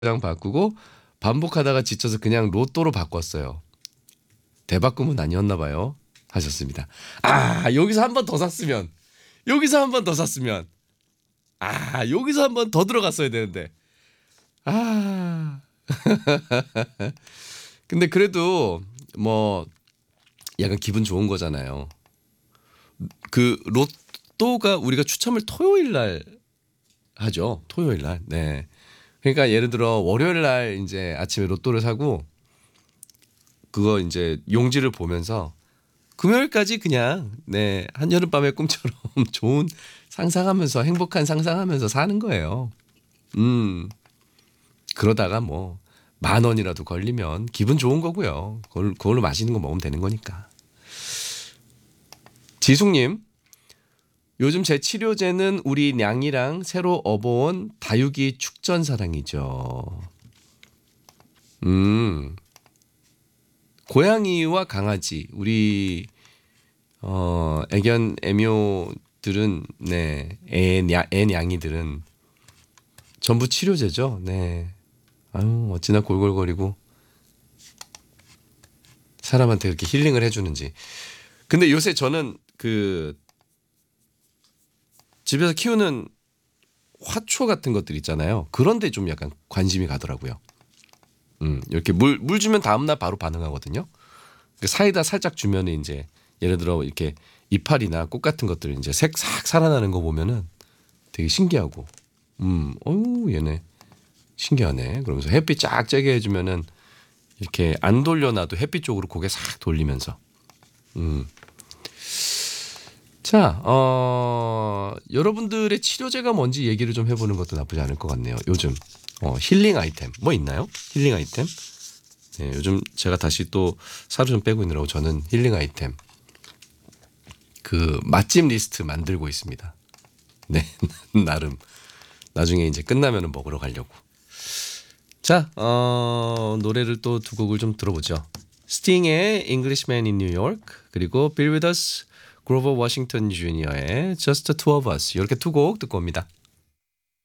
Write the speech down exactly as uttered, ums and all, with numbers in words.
장 바꾸고 반복하다가 지쳐서 그냥 로또로 바꿨어요. 대바꿈은 아니었나 봐요. 하셨습니다. 아, 여기서 한 번 더 샀으면, 여기서 한 번 더 샀으면, 아, 여기서 한 번 더 들어갔어야 되는데. 아. 근데 그래도 뭐 약간 기분 좋은 거잖아요. 그 로또가 우리가 추첨을 토요일 날 하죠. 토요일 날. 네. 그러니까 예를 들어 월요일 날 이제 아침에 로또를 사고 그거 이제 용지를 보면서 금요일까지 그냥 네, 한여름밤의 꿈처럼 좋은 상상하면서 행복한 상상하면서 사는 거예요. 음. 그러다가 뭐 만 원이라도 걸리면 기분 좋은 거고요. 그걸, 그걸로 맛있는 거 먹으면 되는 거니까. 지숙님, 요즘 제 치료제는 우리 냥이랑 새로 업어온 다육이 축전사랑이죠. 음, 고양이와 강아지, 우리 어, 애견 애묘들은 네, 애, 냐, 애 냥이들은 전부 치료제죠. 네. 아유, 어찌나 골골거리고 사람한테 그렇게 힐링을 해주는지. 근데 요새 저는 그 집에서 키우는 화초 같은 것들 있잖아요. 그런데 좀 약간 관심이 가더라고요. 음, 이렇게 물, 물 주면 다음날 바로 반응하거든요. 그 사이다 살짝 주면 이제 예를 들어 이렇게 이파리나 꽃 같은 것들 이제 색 싹 살아나는 거 보면은 되게 신기하고, 음, 어우, 얘네 신기하네. 그러면서 햇빛 쫙 쬐게 해주면은 이렇게 안 돌려놔도 햇빛 쪽으로 고개 싹 돌리면서. 음. 자, 어, 여러분들의 치료제가 뭔지 얘기를 좀 해보는 것도 나쁘지 않을 것 같네요. 요즘 어, 힐링 아이템 뭐 있나요? 힐링 아이템? 네, 요즘 제가 다시 또 살을 좀 빼고 있느라고 저는 힐링 아이템 그 맛집 리스트 만들고 있습니다. 네, 나름 나중에 이제 끝나면은 먹으러 가려고. 자, 어, 노래를 또 두 곡을 좀 들어보죠. 스팅의 Englishman in New York 그리고 Bill Withers, 그로버 워싱턴 주니어의 Just the Two of Us 이렇게 두 곡 듣고 옵니다.